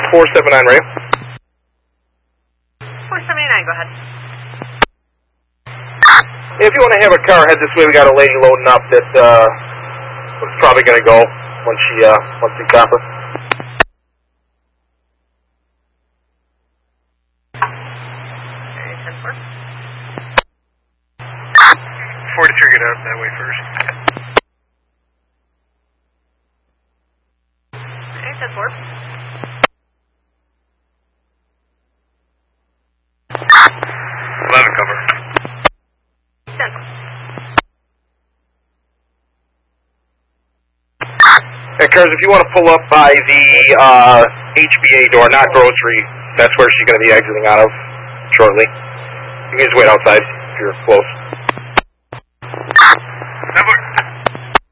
479 radio. 479, go ahead. If you want to have a car head this way, we got a lady loading up that was probably going to go once she copper. Okay, 10-4. 43, get out that way first. Okay, 10-4. 11 cover. 10. Hey, cars, if you want to pull up by the HBA door, not grocery, that's where she's going to be exiting out of shortly. You can just wait outside if you're close.